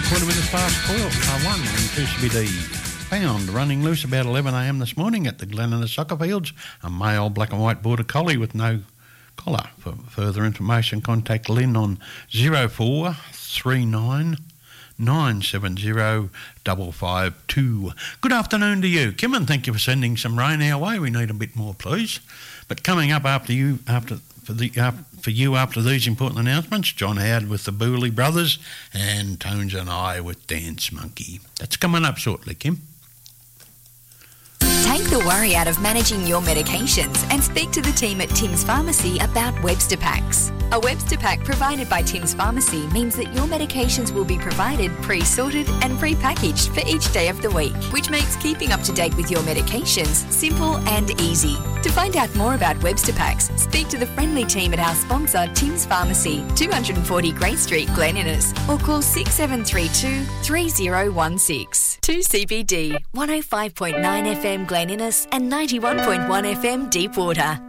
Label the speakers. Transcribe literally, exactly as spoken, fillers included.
Speaker 1: Quarter minutes past twelve, uh, one in two C B D. Found running loose about eleven a m this morning at the Glen Innes Soccer Fields. A male black and white border collie with no collar. For further information, contact Lynn on zero four three nine nine seven zero five five two. Good afternoon to you, Kim, and thank you for sending some rain our way. We need a bit more, please. But coming up after you, after for the uh, for you after these important announcements, John Howard with the Booley Brothers and Tones and I with Dance Monkey. That's coming up shortly, Kim.
Speaker 2: Take the worry out of managing your medications and speak to the team at Tim's Pharmacy about Webster Packs. A Webster Pack provided by Tim's Pharmacy means that your medications will be provided pre-sorted and pre-packaged for each day of the week, which makes keeping up to date with your medications simple and easy. To find out more about Webster Packs, speak to the friendly team at our sponsor Tim's Pharmacy, two forty Great Street, Glen Innes, or call six seven three two, three zero one six. two C B D, one oh five point nine F M Glen Innes and ninety-one point one F M Deepwater.